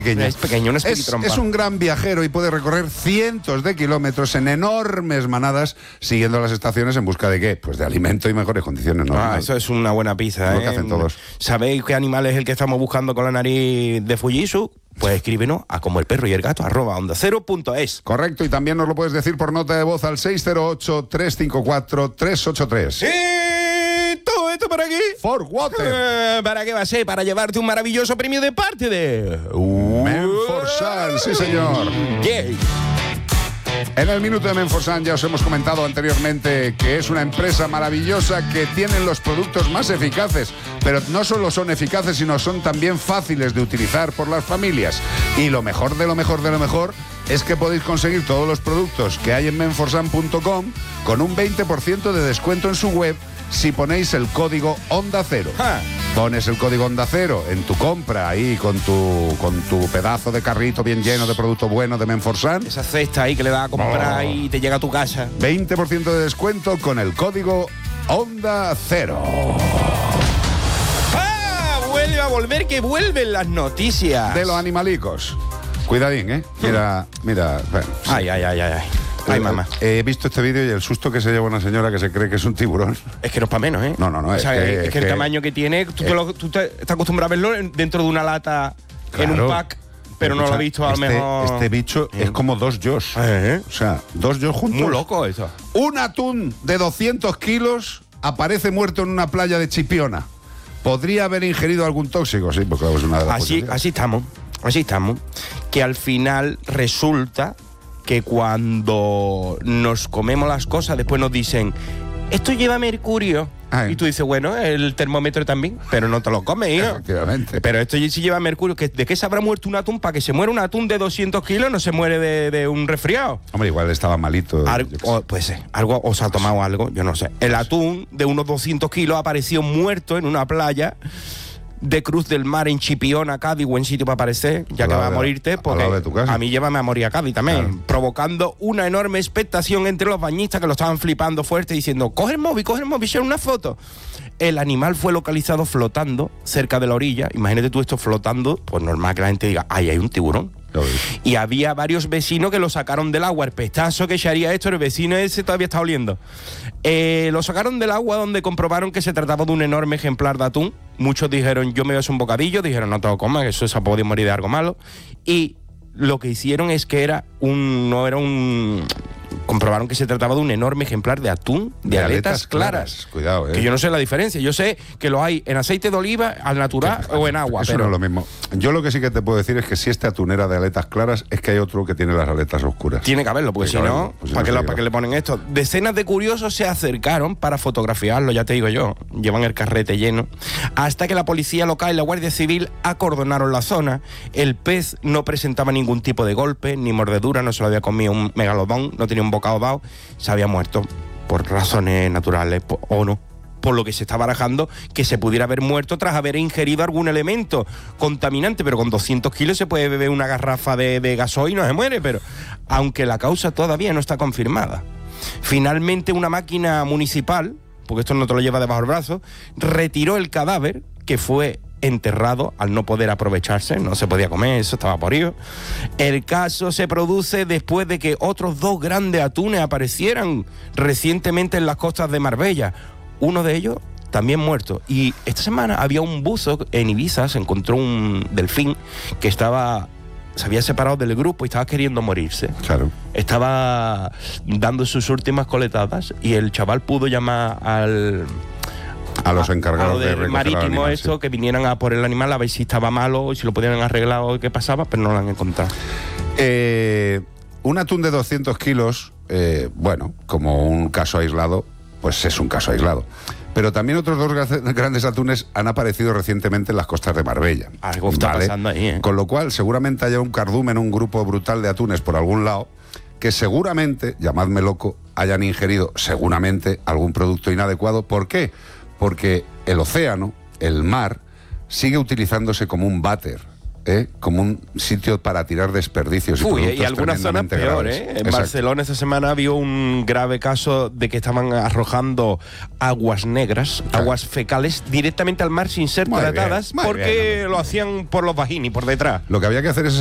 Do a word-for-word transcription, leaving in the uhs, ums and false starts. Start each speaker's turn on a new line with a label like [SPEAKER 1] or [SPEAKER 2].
[SPEAKER 1] Pequeña.
[SPEAKER 2] Es pequeño, una
[SPEAKER 1] es, es un gran viajero y puede recorrer cientos de kilómetros en enormes manadas siguiendo las estaciones en busca de ¿qué? Pues de alimento y mejores condiciones. ¿No?
[SPEAKER 2] Ah, eso es una buena pizza,
[SPEAKER 1] Lo
[SPEAKER 2] ¿eh?
[SPEAKER 1] que hacen todos.
[SPEAKER 2] ¿Sabéis qué animal es el que estamos buscando con la nariz de Fujitsu? Pues escríbenos a como el perro y el gato arroba onda cero punto es.
[SPEAKER 1] Correcto, y también nos lo puedes decir por nota de voz al seis cero ocho, tres cinco cuatro, tres ocho tres.
[SPEAKER 2] ¡Sí! Todo esto para aquí.
[SPEAKER 1] For Water.
[SPEAKER 2] Eh, ¿Para qué va a ser? Para llevarte un maravilloso premio de parte de...
[SPEAKER 1] Menforsan, sí señor.
[SPEAKER 2] Yeah.
[SPEAKER 1] En el minuto de Menforsan ya os hemos comentado anteriormente que es una empresa maravillosa que tienen los productos más eficaces, pero no solo son eficaces, sino son también fáciles de utilizar por las familias. Y lo mejor de lo mejor de lo mejor es que podéis conseguir todos los productos que hay en menforsan punto com con un veinte por ciento de descuento en su web si ponéis el código Onda Cero.
[SPEAKER 2] Ah.
[SPEAKER 1] Pones el código Onda Cero en tu compra ahí con tu, con tu pedazo de carrito bien lleno de producto bueno de Menforsan.
[SPEAKER 2] Esa cesta ahí que le das a comprar
[SPEAKER 1] Oh.
[SPEAKER 2] y te llega a tu casa.
[SPEAKER 1] veinte por ciento de descuento con el código Onda Cero.
[SPEAKER 2] ¡Ah! Vuelve a volver, que vuelven las noticias.
[SPEAKER 1] De los animalicos. Cuidadín, ¿eh? Mira, mira. Bueno, sí.
[SPEAKER 2] Ay, ay, ay, ay, ay. Ay, mamá.
[SPEAKER 1] Eh, He visto este vídeo y el susto que se lleva una señora que se cree que es un tiburón.
[SPEAKER 2] Es que no es para menos, ¿eh?
[SPEAKER 1] No, no, no,
[SPEAKER 2] O
[SPEAKER 1] es
[SPEAKER 2] sea,
[SPEAKER 1] que-
[SPEAKER 2] es,
[SPEAKER 1] es
[SPEAKER 2] que el
[SPEAKER 1] que-
[SPEAKER 2] tamaño que tiene, tú, te, lo- tú te estás acostumbrado a verlo en- dentro de una lata en
[SPEAKER 1] Claro.
[SPEAKER 2] un pack, pero no lo he visto a lo
[SPEAKER 1] este,
[SPEAKER 2] mejor.
[SPEAKER 1] Este bicho es como dos Josh.
[SPEAKER 2] ¿Eh?
[SPEAKER 1] O sea, dos Josh juntos.
[SPEAKER 2] Muy loco eso.
[SPEAKER 1] Un atún de doscientos kilos aparece muerto en una playa de Chipiona. ¿Podría haber ingerido algún tóxico? Sí, porque es una de las
[SPEAKER 2] Así,
[SPEAKER 1] posibilidades.
[SPEAKER 2] así estamos, así estamos. Que al final resulta que cuando nos comemos las cosas, después nos dicen, esto lleva mercurio.
[SPEAKER 1] Ay.
[SPEAKER 2] Y tú dices, bueno, el termómetro también, pero no te lo comes, hijo.
[SPEAKER 1] Efectivamente.
[SPEAKER 2] Pero esto sí lleva mercurio. ¿Que- ¿De qué se habrá muerto un atún? Para que se muera un atún de doscientos kilos, no se muere de, de un resfriado.
[SPEAKER 1] Hombre, igual estaba malito.
[SPEAKER 2] Algo,
[SPEAKER 1] yo qué sé.
[SPEAKER 2] o, puede ser, algo, o se ha tomado algo, yo no sé. El atún de unos doscientos kilos apareció muerto en una playa de Cruz del Mar en Chipiona, Cádiz, buen sitio para aparecer, ya
[SPEAKER 1] Al
[SPEAKER 2] que
[SPEAKER 1] lado
[SPEAKER 2] va a
[SPEAKER 1] de-
[SPEAKER 2] morirte,
[SPEAKER 1] al
[SPEAKER 2] porque
[SPEAKER 1] lado de tu casa.
[SPEAKER 2] a mí llévame a morir a Cádiz también,
[SPEAKER 1] Claro.
[SPEAKER 2] provocando una enorme expectación entre los bañistas que lo estaban flipando fuerte, diciendo, coge el móvil, coge el móvil, echar una foto. El animal fue localizado flotando cerca de la orilla. Imagínate tú esto flotando, pues normal que la gente diga, ay, hay un tiburón.
[SPEAKER 1] Ya ves.
[SPEAKER 2] Y había varios vecinos que lo sacaron del agua. El pestazo que echaría esto, el vecino ese todavía está oliendo. Eh, lo sacaron del agua donde comprobaron que se trataba de un enorme ejemplar de atún. Muchos dijeron, yo me voy a un bocadillo. Dijeron, no te lo comas, que eso se ha podido morir de algo malo. Y lo que hicieron es que era un... no era un... comprobaron que se trataba de un enorme ejemplar de atún de, aletas, claras.
[SPEAKER 1] Cuidado, eh.
[SPEAKER 2] Que yo no sé la diferencia. Yo sé que lo hay en aceite de oliva, al natural o en agua.
[SPEAKER 1] Eso
[SPEAKER 2] pero
[SPEAKER 1] no es lo mismo. Yo lo que sí que te puedo decir es que si este atún era de aletas claras, es que hay otro que tiene las aletas oscuras.
[SPEAKER 2] Tiene que haberlo, porque si
[SPEAKER 1] Tiene que
[SPEAKER 2] no,
[SPEAKER 1] haberlo, pues si
[SPEAKER 2] ¿para
[SPEAKER 1] no
[SPEAKER 2] qué, lo-
[SPEAKER 1] sería.
[SPEAKER 2] para qué le ponen esto? Decenas de curiosos se acercaron para fotografiarlo, ya te digo yo. Llevan el carrete lleno. Hasta que la policía local y la Guardia Civil acordonaron la zona. El pez no presentaba ningún tipo de golpe, ni mordedura, no se lo había comido un megalodón, no tenía un bocado dado, se había muerto por razones naturales po- o no. Por lo que se está barajando que se pudiera haber muerto tras haber ingerido algún elemento contaminante, pero con doscientos kilos se puede beber una garrafa de, de gasoil y no se muere, pero aunque la causa todavía no está confirmada. Finalmente una máquina municipal, porque esto no te lo lleva debajo del brazo, retiró el cadáver, que fue enterrado al no poder aprovecharse, no se podía comer, eso estaba porido. El caso se produce después de que otros dos grandes atunes aparecieran recientemente en las costas de Marbella. Uno de ellos también muerto. Y esta semana había un buzo en Ibiza, se encontró un delfín que estaba... se había separado del grupo y estaba queriendo morirse.
[SPEAKER 1] Claro.
[SPEAKER 2] Estaba dando sus últimas coletadas y el chaval pudo llamar al...
[SPEAKER 1] A los encargados
[SPEAKER 2] a lo
[SPEAKER 1] de
[SPEAKER 2] del
[SPEAKER 1] recoger al
[SPEAKER 2] marítimo
[SPEAKER 1] animal,
[SPEAKER 2] esto,
[SPEAKER 1] sí.
[SPEAKER 2] que vinieran a por el animal a ver si estaba malo o si lo podían arreglar o qué pasaba, pero no lo han encontrado.
[SPEAKER 1] Eh, un atún de doscientos kilos, eh, bueno, como un caso aislado, pues es un caso aislado. Pero también otros dos gra- grandes atunes han aparecido recientemente en las costas de Marbella.
[SPEAKER 2] Algo está pasando ahí, ¿eh?
[SPEAKER 1] Con lo cual, seguramente haya un cardumen, un grupo brutal de atunes por algún lado, que seguramente, llamadme loco, hayan ingerido seguramente algún producto inadecuado. ¿Por qué? Porque el océano, el mar, sigue utilizándose como un váter ¿eh? como un sitio para tirar desperdicios.
[SPEAKER 2] Uy,
[SPEAKER 1] y,
[SPEAKER 2] y algunas zonas peor, ¿eh? En
[SPEAKER 1] Exacto.
[SPEAKER 2] Barcelona esta semana vio un grave caso de que estaban arrojando aguas negras,
[SPEAKER 1] claro.
[SPEAKER 2] aguas fecales, directamente al mar sin ser
[SPEAKER 1] Muy
[SPEAKER 2] tratadas
[SPEAKER 1] bien, muy
[SPEAKER 2] porque
[SPEAKER 1] bien.
[SPEAKER 2] lo hacían por los vagini, por detrás.
[SPEAKER 1] Lo que había que hacer es